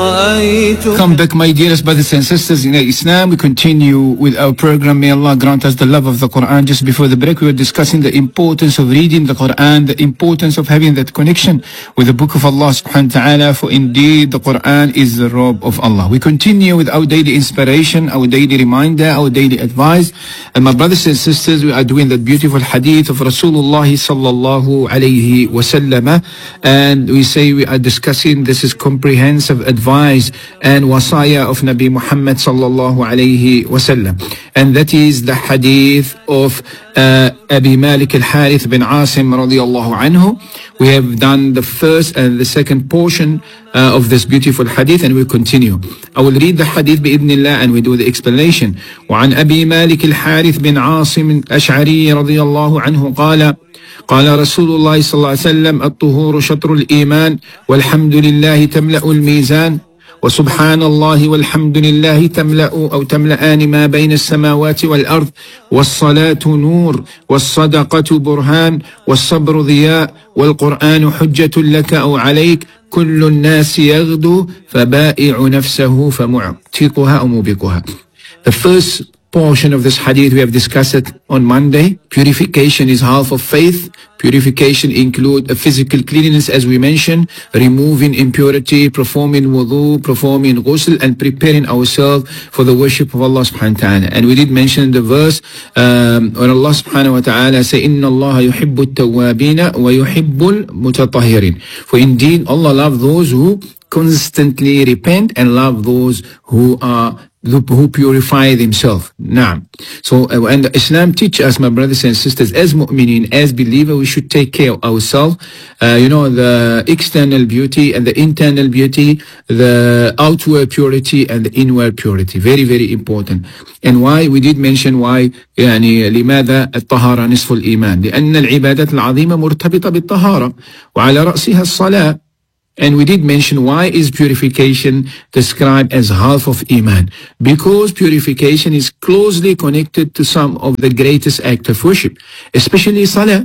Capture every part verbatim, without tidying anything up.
Come back, my dearest brothers and sisters in Islam. We continue with our program. May Allah grant us the love of the Quran. Just before the break, we were discussing the importance of reading the Quran, the importance of having that connection with the book of Allah subhanahu wa ta'ala, for indeed the Quran is the robe of Allah. We continue with our daily inspiration, our daily reminder, our daily advice. And my brothers and sisters, we are doing that beautiful hadith of Rasulullah sallallahu alayhi wa sallam. And we say we are discussing, this is comprehensive advice and wasaya of Nabi Muhammad sallallahu alayhi wasallam, and that is the hadith of uh, Abi Malik al-Harith bin Asim radiyallahu anhu. We have done the first and the second portion uh, of this beautiful hadith, and we continue. I will read the hadith bi'idhnillah and we do the explanation. وعن أبي مالك الحارث بن عاصم الأشعري رضي الله عنه قال قال رسول الله صلى الله عليه وسلم الطهور شطر الإيمان والحمد لله تملأ الميزان وسبحان الله والحمد لله تملأ أو تملأان ما بين السماوات والأرض والصلاة نور والصدقة برهان والصبر ضياء والقرآن حجة لك أو عليك كل الناس يغدو فبائع نفسه فمعتقها أو موبقها. The first portion of this hadith we have discussed it on Monday. Purification is half of faith. Purification include a physical cleanliness, as we mentioned, removing impurity, performing wudu, performing ghusl, and preparing ourselves for the worship of Allah subhanahu wa ta'ala. And we did mention the verse um, when Allah subhanahu wa ta'ala say, Inna Allah yuhibbu at-tawwabina wa yuhibbu al-mutatahhirin. For indeed Allah loves those who constantly repent and love those who are who purify themselves. Naam. So, uh, and Islam teaches us, my brothers and sisters, as mu'mineen, as believers, we should take care of ourselves. Uh, you know, the external beauty and the internal beauty, the outward purity and the inward purity. Very, very important. And why? We did mention why. يعني لماذا الطهارة نصف الإيمان؟ لأن العبادات العظيمة مرتبطة بالطهارة وعلى رأسها الصلاة. And we did mention why is purification described as half of Iman? Because purification is closely connected to some of the greatest acts of worship, especially Salah.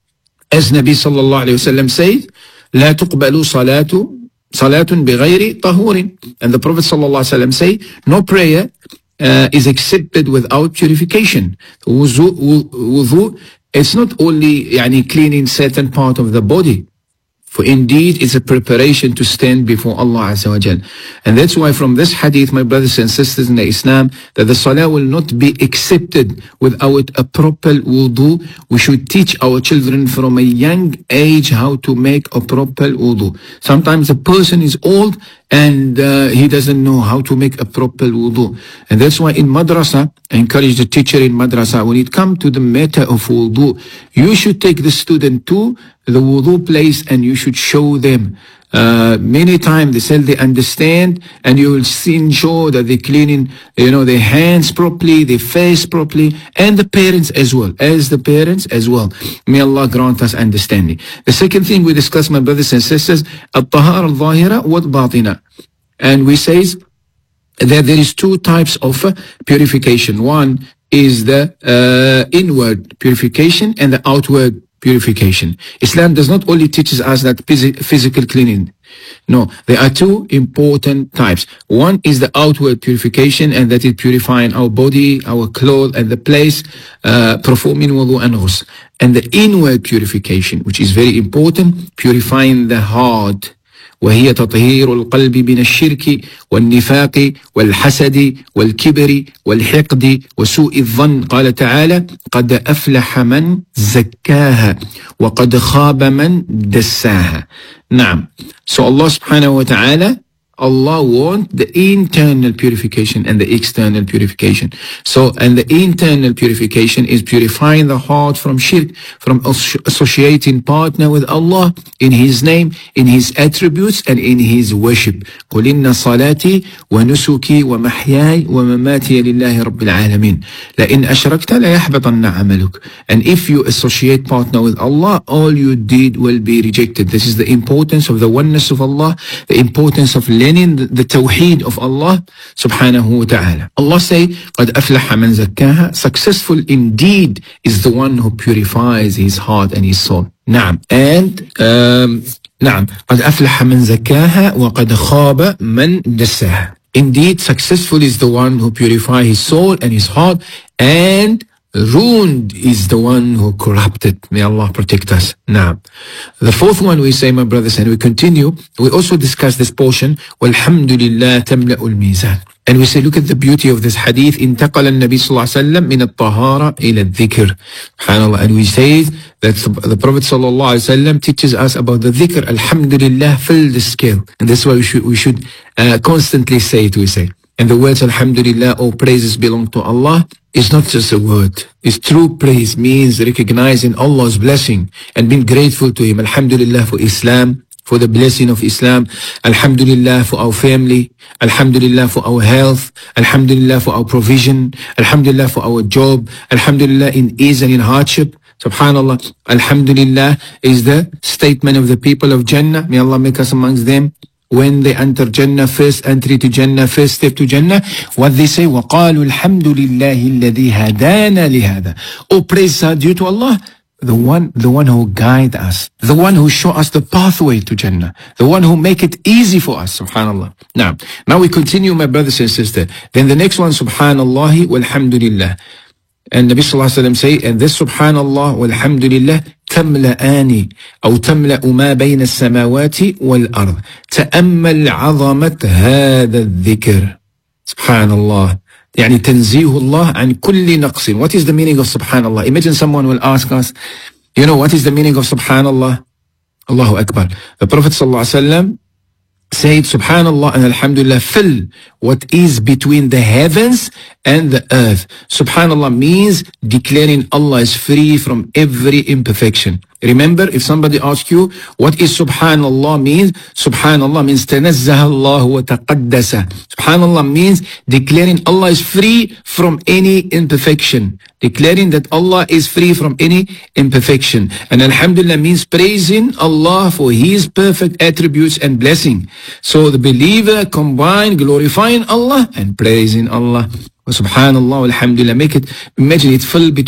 As Nabi sallallahu alayhi wa sallam says, لا تقبل صلاة صلاة بغير طهور. And the Prophet sallallahu alayhi wa sallam say, no prayer uh, is accepted without purification. Wudu, wudu, it's not only يعني, cleaning certain part of the body. For indeed, it's a preparation to stand before Allah Azza wa Jal. And that's why from this hadith, my brothers and sisters in the Islam, that the salah will not be accepted without a proper wudu. We should teach our children from a young age how to make a proper wudu. Sometimes a person is old and uh, he doesn't know how to make a proper wudu. And that's why in madrasa, I encourage the teacher in madrasa, when it comes to the matter of wudu, you should take the student to the wudu place and you should show them. Uh, many times they say they understand, and you will see ensure that they're cleaning, you know, their hands properly, their face properly, and the parents as well, as the parents as well. May Allah grant us understanding. The second thing we discuss, my brothers and sisters, الطهارة الظاهرة والباطنة. And we say that there is two types of uh, purification. One is the uh, inward purification and the outward purification. Islam does not only teaches us that physical cleaning. No, there are two important types. One is the outward purification, and that is purifying our body, our clothes, and the place, uh, performing wudu and ghusl. And the inward purification, which is very important, purifying the heart. وهي تطهير القلب من الشرك والنفاق والحسد والكبر والحقد وسوء الظن. قال تعالى قد أفلح من زكاها وقد خاب من دساها. نعم. So Allah subhanahu wa ta'ala, Allah wants the internal purification and the external purification. So, and the internal purification is purifying the heart from shirk, from associating partner with Allah in His name, in His attributes, and in His worship. قُلْ إِنَّ صَلَاتِي وَنُسُكِي وَمَحْيَاي وَمَمَاتِي لِلَّهِ رَبِّ الْعَالَمِينَ لَإِنْ أَشْرَكْتَ لَيَحْبَطَنَّ عَمَلُكَ. And if you associate partner with Allah, all you did will be rejected. This is the importance of the oneness of Allah, the importance of learning the tawheed of Allah subhanahu wa ta'ala. Allah say, قَدْ أَفْلَحَ مَنْ زَكَّاهَا. Successful indeed is the one who purifies his heart and his soul. Naam. And um, نعم قد أفلح من زكاها وقد خاب من دساها. Indeed, successful is the one who purifies his soul and his heart, and ruined is the one who corrupted. May Allah protect us. Now, the fourth one we say, my brothers, and we continue, we also discuss this portion, Walhamdulillah tamla'ul mizan. And we say, look at the beauty of this hadith. انتقل النبي صلى الله عليه وسلم من الطهارة إلى الذكر. SubhanAllah. And we say that the Prophet صلى الله عليه وسلم teaches us about the dhikr. Alhamdulillah, fill the scale. And that's why we should, we should uh, constantly say it, we say. And the words Alhamdulillah, all praises belong to Allah, is not just a word. It's true praise, means recognizing Allah's blessing and being grateful to Him. Alhamdulillah for Islam, for the blessing of Islam. Alhamdulillah for our family. Alhamdulillah for our health. Alhamdulillah for our provision. Alhamdulillah for our job. Alhamdulillah in ease and in hardship. Subhanallah. Alhamdulillah is the statement of the people of Jannah. May Allah make us amongst them. When they enter Jannah, first entry to Jannah, first step to Jannah, what they say, وَقَالُوا الْحَمْدُ لِلَّهِ الَّذِي هَدَانَا لِهَذَا. Oh, praise are due to Allah, the one, the one who guide us, the one who show us the pathway to Jannah, the one who make it easy for us, subhanallah. Now, now we continue, my brothers and sisters. Then the next one, subhanallah walhamdulillah. And Nabi Sallallahu Alaihi Wasallam say, and this subhanallah walhamdulillah تملأان أو تملأ ما بين السماوات والأرض. تأمل عظمة هذا الذكر. Subhanallah. يعني تنزيه الله عن كل نقص. What is the meaning of subhanallah? Imagine someone will ask us, you know, what is the meaning of subhanallah? Allahu Akbar. The Prophet Sallallahu Alaihi Wasallam said, subhanallah and alhamdulillah, fill what is between the heavens and the earth. Subhanallah means declaring Allah is free from every imperfection. Remember, if somebody asks you, what is subhanallah means? Subhanallah means tanazzaha Allah wa taqaddasa. Subhanallah means declaring Allah is free from any imperfection. Declaring that Allah is free from any imperfection. And alhamdulillah means praising Allah for His perfect attributes and blessing. So the believer combine glorifying Allah and praising Allah. Subhanallah, alhamdulillah, make it, imagine it full between